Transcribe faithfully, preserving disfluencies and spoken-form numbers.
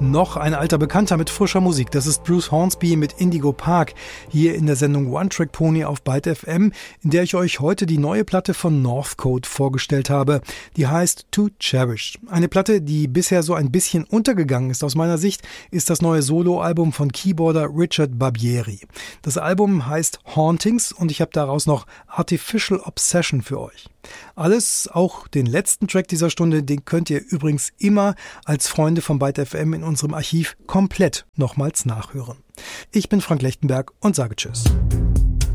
Noch ein alter Bekannter mit frischer Musik, das ist Bruce Hornsby mit Indigo Park, hier in der Sendung One Track Pony auf Byte F M, in der ich euch heute die neue Platte von Northcote vorgestellt habe. Die heißt To Cherish. Eine Platte, die bisher so ein bisschen untergegangen ist aus meiner Sicht, ist das neue Soloalbum von Keyboarder Richard Barbieri. Das Album heißt Hauntings und ich habe daraus noch Artificial Obsession für euch. Alles, auch den letzten Track dieser Stunde, den könnt ihr übrigens immer als Freunde von Byte F M in unserem Archiv komplett nochmals nachhören. Ich bin Frank Lechtenberg und sage Tschüss.